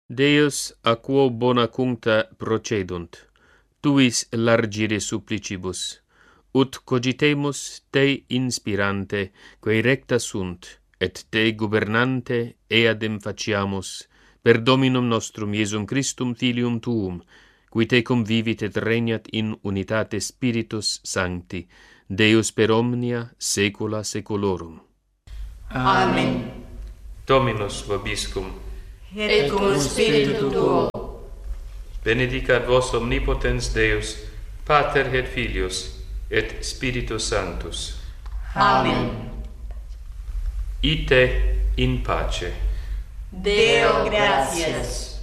Deus a quo bona cuncta procedunt, tuis largire supplicibus, ut cogitemus te inspirante, quae recta sunt, et te gubernante eadem faciamus, per Dominum nostrum Iesum Christum Filium tuum, qui te convivit et regnat in unitate Spiritus Sancti, Deus per omnia saecula saeculorum. Amen. Dominus vobiscum, Et cum spiritu tuo. benedicat vos omnipotens Deus, Pater et Filius, et Spiritus Sanctus. Amen. Ite in pace. Deo gratias.